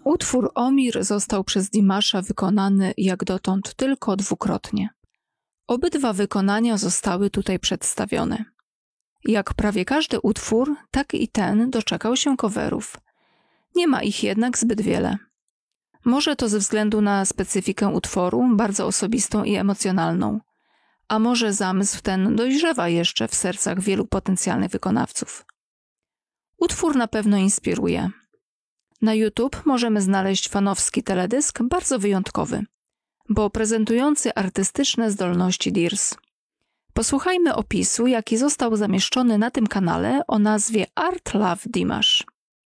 Utwór Omir został przez Dimasza wykonany jak dotąd tylko dwukrotnie. Obydwa wykonania zostały tutaj przedstawione. Jak prawie każdy utwór, tak i ten doczekał się coverów. Nie ma ich jednak zbyt wiele. Może to ze względu na specyfikę utworu, bardzo osobistą i emocjonalną, a może zamysł ten dojrzewa jeszcze w sercach wielu potencjalnych wykonawców. Utwór na pewno inspiruje. Na YouTube możemy znaleźć fanowski teledysk bardzo wyjątkowy, bo prezentujący artystyczne zdolności Dears. Posłuchajmy opisu, jaki został zamieszczony na tym kanale o nazwie Art Love Dimash.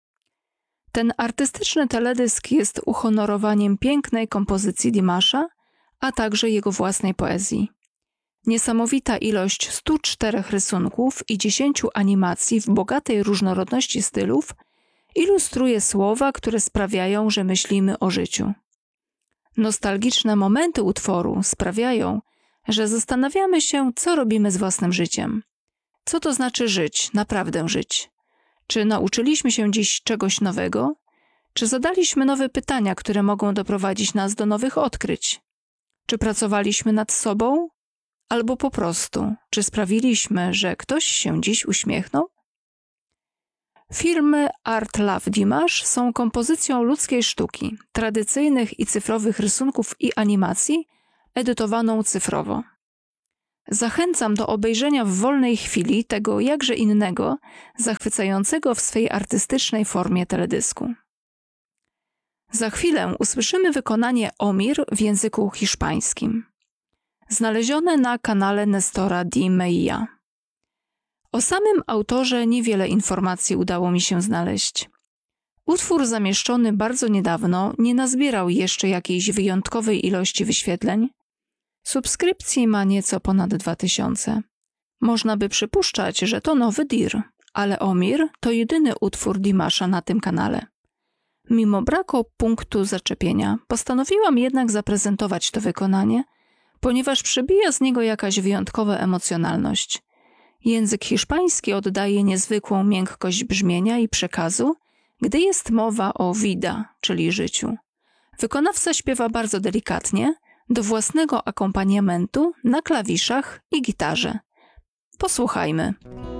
Ten artystyczny teledysk jest uhonorowaniem pięknej kompozycji Dimasza, a także jego własnej poezji. Niesamowita ilość 104 rysunków i 10 animacji w bogatej różnorodności stylów ilustruje słowa, które sprawiają, że myślimy o życiu. Nostalgiczne momenty utworu sprawiają, że zastanawiamy się, co robimy z własnym życiem. Co to znaczy żyć, naprawdę żyć? Czy nauczyliśmy się dziś czegoś nowego? Czy zadaliśmy nowe pytania, które mogą doprowadzić nas do nowych odkryć? Czy pracowaliśmy nad sobą? Albo po prostu, czy sprawiliśmy, że ktoś się dziś uśmiechnął? Filmy Art Love Dimash są kompozycją ludzkiej sztuki, tradycyjnych i cyfrowych rysunków i animacji, edytowaną cyfrowo. Zachęcam do obejrzenia w wolnej chwili tego jakże innego, zachwycającego w swej artystycznej formie teledysku. Za chwilę usłyszymy wykonanie Omir w języku hiszpańskim, znalezione na kanale Nestora Di Meilla. O samym autorze niewiele informacji udało mi się znaleźć. Utwór zamieszczony bardzo niedawno nie nazbierał jeszcze jakiejś wyjątkowej ilości wyświetleń. Subskrypcji ma nieco ponad 2000. Można by przypuszczać, że to nowy Dir, ale Omir to jedyny utwór Dimasza na tym kanale. Mimo braku punktu zaczepienia, postanowiłam jednak zaprezentować to wykonanie, ponieważ przebija z niego jakaś wyjątkowa emocjonalność. Język hiszpański oddaje niezwykłą miękkość brzmienia i przekazu, gdy jest mowa o vida, czyli życiu. Wykonawca śpiewa bardzo delikatnie, do własnego akompaniamentu na klawiszach i gitarze. Posłuchajmy.